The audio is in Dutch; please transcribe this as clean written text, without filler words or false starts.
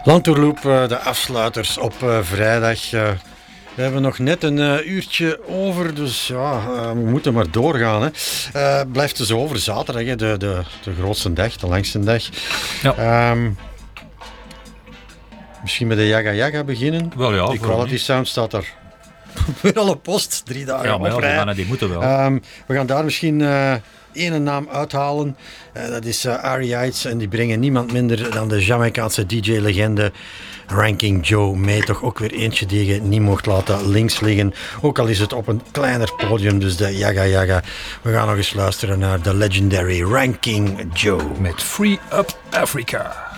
Landtourloop, de afsluiters op vrijdag. We hebben nog net een uurtje over, dus ja, we moeten maar doorgaan. Hè. Blijft dus over zaterdag, hè, de grootste dag, de langste dag. Ja. Misschien met de Jaga Jaga beginnen. Wel ja, die Quality Sound staat er weer al op post, 3 dagen ja, maar op rij. die moeten wel. We gaan daar misschien één naam uithalen. Dat is Ari Yates en die brengen niemand minder dan de Jamaicaanse DJ-legende Ranking Joe mee. Toch ook weer eentje die je niet mocht laten links liggen. Ook al is het op een kleiner podium, dus de Jaga Jaga. We gaan nog eens luisteren naar de legendary Ranking Joe. Met Free Up Africa.